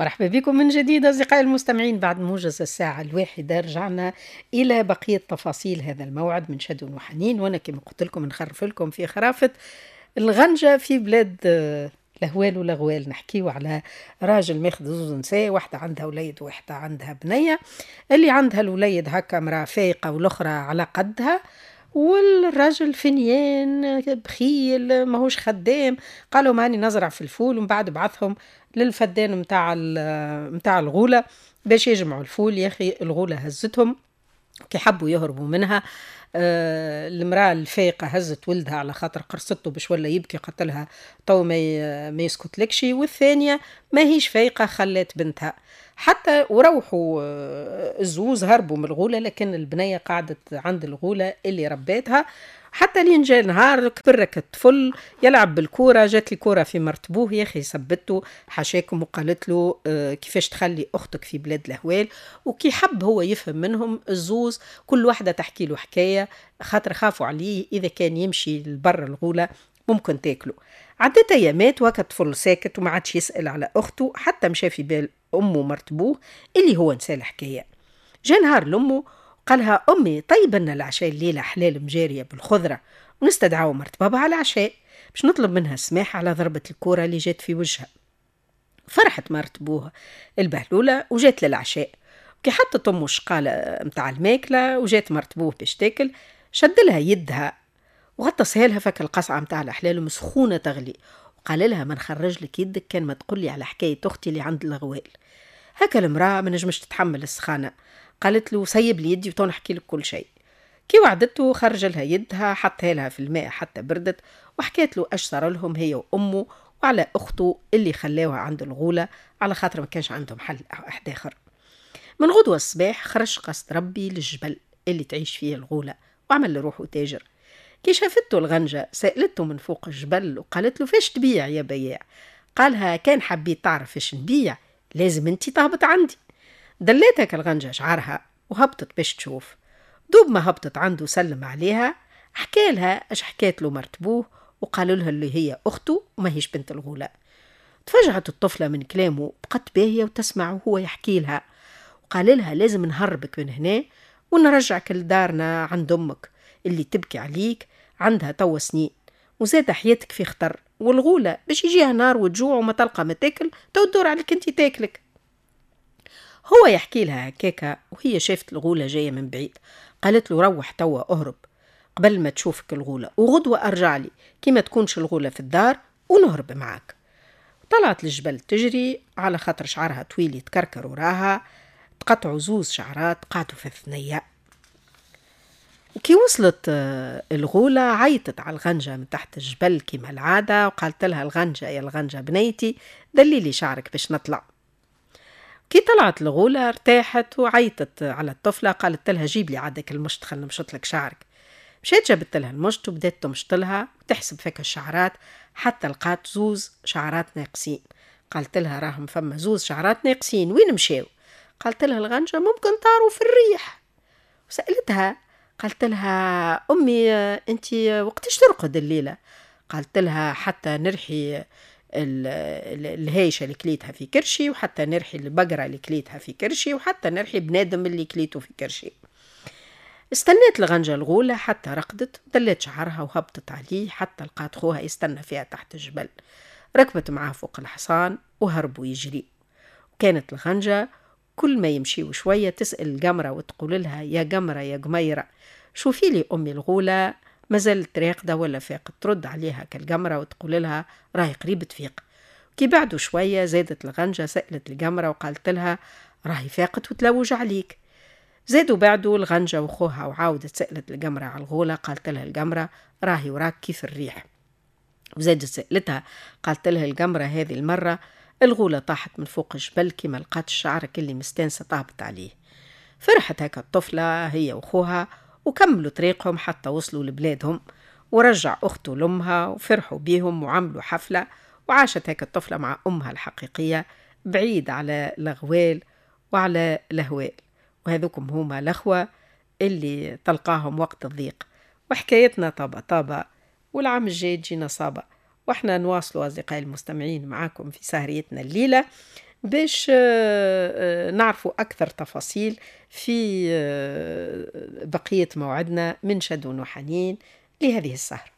مرحبا بكم من جديد أصدقائي المستمعين. بعد موجز الساعة 1 رجعنا إلى بقية تفاصيل هذا الموعد من شد وحنين. وأنا كما قلت لكم نخرف لكم في خرافة الغنجة في بلاد لهوال ولغوال. نحكيو على راجل ماخذ زوز نساء، واحدة عندها وليد وواحدة عندها بنية. اللي عندها الوليد هكا مرأة فايقة والأخرى على قدها، والراجل فنيان بخيل ماهوش خدام. قالوا ماني نزرع في الفول، ومن بعد بعثهم للفدان متاع الغولة باش يجمعوا الفول. يا أخي الغولة هزتهم كي حبوا يهربوا منها. المرأة الفايقة هزت ولدها على خاطر قرصته باش ولا يبكي قتلها تو ما يسكت لكشي، والثانية ما هيش فايقة خلت بنتها حتى وروحوا. الزوز هربوا من الغولة، لكن البنية قعدت عند الغولة اللي ربيتها حتى لين جاء نهار كبرك الطفل يلعب بالكورة. جات الكورة في مرتبوه، يا أخي سبته حاشاكم وقالت له كيفاش تخلي أختك في بلاد الهوال. وكي حب هو يفهم منهم الزوز، كل واحدة تحكي له حكاية خاطر خافوا عليه إذا كان يمشي لبر الغولة ممكن تاكله. عدت أيامات وكا الطفل ساكت وما عادش يسأل على أخته، حتى مشى في بال أمه مرتبوه اللي هو نسى الحكاية. جاء نهار لأمه قالها أمي طيب لنا العشاء الليلة حلال مجارية بالخضرة، ونستدعوا مرت بابا على العشاء باش نطلب منها السماح على ضربة الكورة اللي جات في وجهها. فرحت مرت بوها البهلولة وجات للعشاء، كي حطت أمه الشقالة متاع الماكلة وجات مرت بوه باش تاكل، شد لها يدها وغطسها لها فك القصعة متاع الحلال مسخونة تغلي، وقال لها ما نخرج لك يدك كان ما تقولي على حكاية أختي اللي عند الغوال. هكا المرأة ما نجمش تتحمل السخانة، قالت له سيب لي يدي وتو نحكي لك كل شيء. كي وعدته خرج لها يدها حطها لها في الماء حتى بردت، وحكيت له اش صار لهم هي وامه وعلى اخته اللي خلاوها عند الغولة على خاطر ما كانش عندهم حل احد اخر. من غدوة الصباح خرج قصد ربي للجبل اللي تعيش فيه الغولة وعمل لروحه تاجر. كي شافته الغنجة سألته من فوق الجبل وقالت له فاش تبيع يا بياع؟ قالها كان حبيت تعرف فاش نبيع لازم انتي تهبط عندي. دليتك الغنجة شعرها وهبطت باش تشوف. دوب ما هبطت عنده سلم عليها، حكى لها اش حكيت له مرتبوه وقالوا لها اللي هي أخته وما هيش بنت الغولاء. تفجعت الطفلة من كلامه، بقت باهية وتسمع وهو يحكي لها، وقال لها لازم نهربك من هنا ونرجعك لدارنا عند أمك اللي تبكي عليك عندها توا سنين، وزاد حياتك في خطر، والغولة باش يجيها نار وتجوع وما تلقى ما تاكل تو تدور عليك انتي تاكلك. هو يحكي لها هكاكا وهي شافت الغولة جاية من بعيد، قالت له روح توا اهرب قبل ما تشوفك الغولة، وغدوة ارجع لي كي ما تكونش الغولة في الدار ونهرب معاك. طلعت للجبل تجري على خاطر شعرها طويل يتكركر وراها، تقطعوا زوز شعرات قعدوا في الثنية. وكي وصلت الغولة عيطت على الغنجة من تحت الجبل كما العادة، وقالت لها الغنجة يا الغنجة بنيتي دليلي شعرك باش نطلع. كي طلعت الغولة ارتاحت وعيطت على الطفلة، قالت لها جيب لي عادك المشط خلنا نمشط لك شعرك. مشيت جابت لها المشط وبدات تمشط لها وتحسب فيك الشعرات حتى لقات زوز شعرات ناقصين. قالت لها راهم فما زوز شعرات ناقصين وين مشاو؟ قالت لها الغنجة ممكن طاروا في الريح. وسألتها قالت لها أمي أنتي وقتش ترقد الليلة؟ قالت لها حتى نرحي الهيشة اللي كليتها في كرشي، وحتى نرحي البقرة اللي كليتها في كرشي، وحتى نرحي بنادم اللي كليته في كرشي. استنيت الغنجة الغولة حتى رقدت، دلت شعرها وهبطت عليه حتى لقات خوها يستنى فيها تحت الجبل. ركبت معاه فوق الحصان وهربوا يجري. وكانت الغنجة كل ما يمشي شوية تسأل القمرة وتقول لها يا قمرة يا قميرة شوفي لي أمي الغولة ما زالت راقدة ولا فاقت؟ ترد عليها كالقمرة وتقول لها راهي قريب تفيق. كي بعدوا شوية زادت الغنجة سألت القمرة وقالت لها راهي فاقت وتلوج عليك. زادوا بعدوا الغنجة وخوها وعاودت سألت القمرة على الغولة، قالت لها القمرة راهي وراك كيف الريح. وزادت سألتها قالت لها القمرة هذه المرة الغولة طاحت من فوق الجبل كما لقات شعرك اللي مستانسة طابت عليه. فرحت هكا الطفلة هي وخوها وكملوا طريقهم حتى وصلوا لبلادهم، ورجع أخته لأمها وفرحوا بيهم وعملوا حفلة، وعاشت هكا الطفلة مع أمها الحقيقية بعيد على الغوال وعلى الهوال. وهذوكم هما الأخوة اللي تلقاهم وقت الضيق. وحكايتنا طابة طابة، والعام الجاي تجينا صابة. واحنا نواصلوا أصدقائي المستمعين معاكم في سهريتنا الليلة باش نعرفوا أكثر تفاصيل في بقية موعدنا من شد وحنين لهذه السهرة.